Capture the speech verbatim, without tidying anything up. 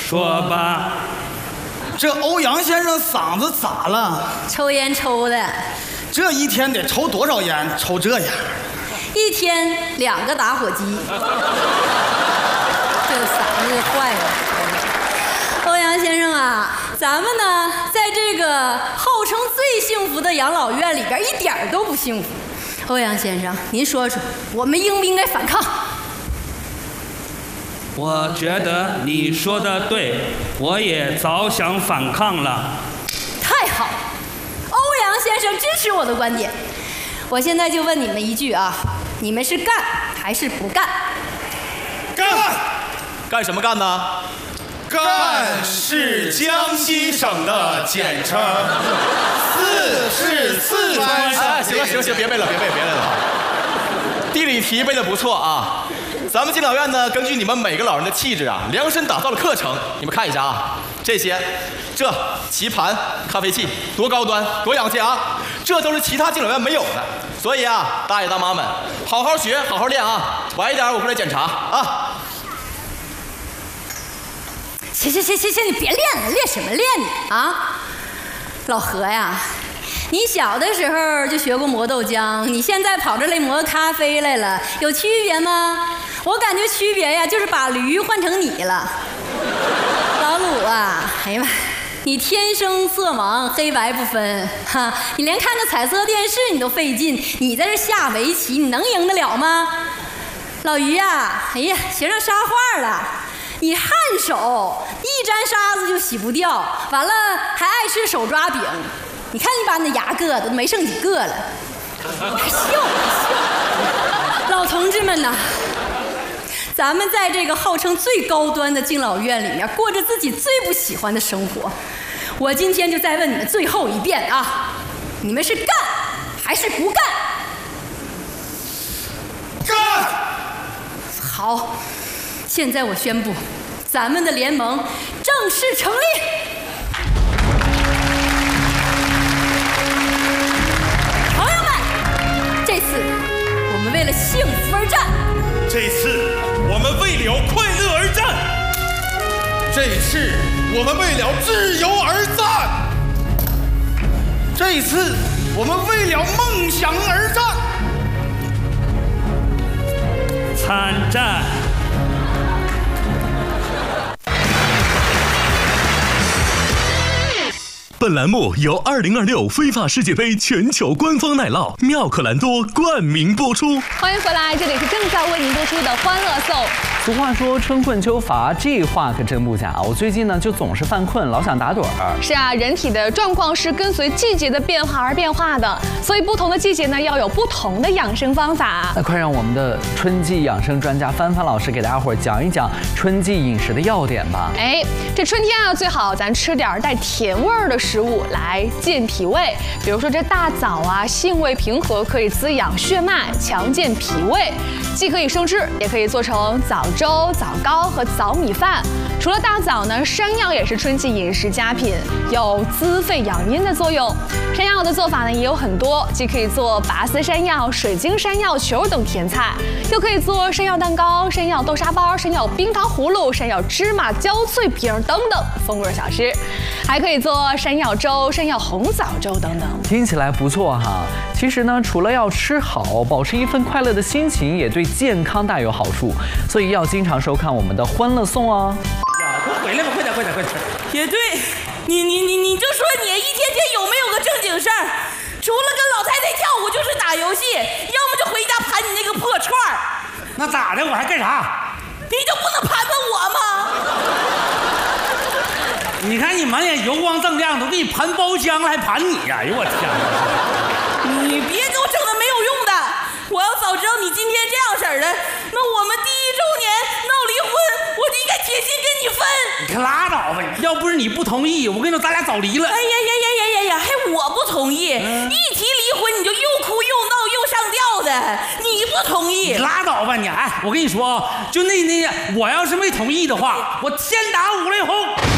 说吧。 这欧阳先生嗓子咋了？ 抽烟抽的。 这一天得抽多少烟？抽这样？ 一天两个打火机。这嗓子坏了。欧阳先生啊，咱们呢，在这个号称最幸福的养老院里边，一点都不幸福。欧阳先生，您说说，我们应不应该反抗？ 我觉得你说的对，我也早想反抗了。 太好，欧阳先生支持我的观点。我现在就问你们一句啊，你们是干还是不干？ 干！干什么干呢？干是江西省的简称，四是四川省。哎，行了行了行，别背了别背别背了。地理题背的不错啊。咱们敬老院呢，根据你们每个老人的气质啊，量身打造了课程。你们看一下啊，这些，这棋盘、咖啡器，多高端，多洋气啊！这都是其他敬老院没有的。所以啊，大爷大妈们，好好学，好好练啊！晚一点我过来检查啊。 行行行行行，你别练了，练什么练你啊？老何呀，你小的时候就学过磨豆浆，你现在跑这来磨咖啡来了，有区别吗？我感觉区别呀，就是把驴换成你了。老鲁啊，哎呀妈，你天生色盲，黑白不分，哈，你连看个彩色电视你都费劲，你在这下围棋，你能赢得了吗？老于呀，哎呀，学上沙画了。你汗手，一沾沙子就洗不掉，完了还爱吃手抓饼。你看你把你那牙硌的都没剩几个了，你还笑不笑？老同志们呐，咱们在这个号称最高端的敬老院里面，过着自己最不喜欢的生活。我今天就再问你们最后一遍啊，你们是干还是不干？ 干！ 好。现在我宣布，咱们的联盟正式成立。朋友们，这次我们为了幸福而战， 这次我们为了快乐而战，这次我们为了自由而战， 这次我们为了梦想而战。 参战！ 本栏目由二零二六非法世界杯全球官方奶酪妙可蓝多冠名播出。 欢迎回来，这里是正在为您播出的《欢乐颂》。 俗话说春困秋乏，这话可真不假。我最近呢就总是犯困，老想打盹儿。 是啊，人体的状况是跟随季节的变化而变化的，所以不同的季节呢要有不同的养生方法。 那快让我们的春季养生专家帆帆老师给大家伙讲一讲春季饮食的要点吧。 哎，这春天啊，最好咱吃点带甜味儿的食物来健脾胃，比如说这大枣啊，性味平和，可以滋养血脉，强健脾胃，既可以生吃，也可以做成枣粥、枣糕和枣米饭。除了大枣呢，山药也是春季饮食佳品，有滋肺养阴的作用。山药的做法呢也有很多，既可以做拔丝山药、水晶山药球等甜菜，又可以做山药蛋糕、山药豆沙包、山药冰糖葫芦、山药芝麻焦脆饼等等风味小吃，还可以做山药粥、山药红枣粥等等。 听起来不错哈。其实呢，除了要吃好，保持一份快乐的心情，也对健康大有好处。所以要经常收看我们的欢乐颂哦。 呀，快回来吧，快点，快点，快点！ 也对，你你你你就说你一天天有没有个正经事儿？除了跟老太太跳舞就是打游戏，要么就回家盘你那个破串儿。 那咋的？我还干啥？ 你就不能盘盘我吗？ 你看你满眼油光锃亮，都给你盘包浆了，还盘你呀！哎呦我天！ 你别给我整那没有用的！我要早知道你今天这样式儿的，那我们第一周年闹离婚，我就应该铁心跟你分。 你可拉倒吧！要不是你不同意，我跟你说，咱俩早离了。 哎呀呀呀呀呀呀！还我不同意，嗯、一提离婚你就又哭又闹又上吊的，你不同意。 你拉倒吧你！哎，我跟你说啊，就那那，我要是没同意的话，我先打五雷轰。